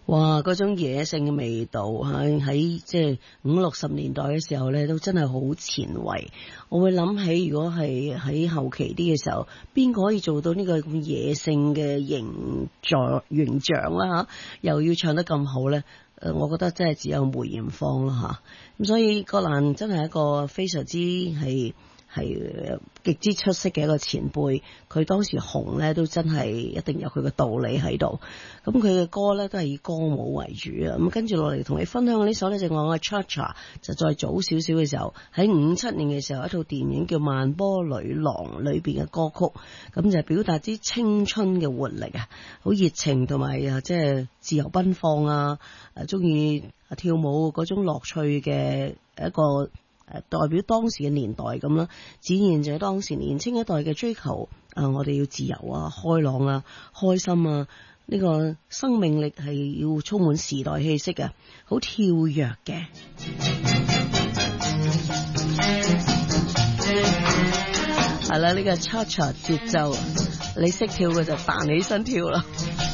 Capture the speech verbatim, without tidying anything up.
哇！嗰種野性嘅味道喺喺即係五六十年代嘅時候咧，都真係好前衛。我會諗起，如果係喺後期啲嘅時候，邊個可以做到呢個咁野性嘅形象形象啦嚇，又要唱得咁好咧？誒，我覺得真係只有梅艷芳啦嚇。咁所以葛蘭真係一個非常之係。係極之出色嘅一個前輩，佢當時紅咧都真係一定有佢嘅道理喺度。咁佢嘅歌咧都係以歌舞為主啊。咁跟住落嚟同你分享呢首咧就我嘅 Cha Cha， 就再早少少嘅時候，喺五七年嘅時候，一套電影叫《萬波女郎》裏邊嘅歌曲，咁就表達啲青春嘅活力啊，好熱情同埋啊即係自由奔放啊，誒中意跳舞嗰種樂趣嘅一個。誒，代表當時嘅年代咁啦，展現咗當時年輕一代嘅追求啊！我哋要自由啊、開朗啊、開心啊，呢個生命力係要充滿時代氣息嘅，好跳躍嘅。係啦，呢個 cha cha 節奏，你識跳嘅就彈起身跳啦。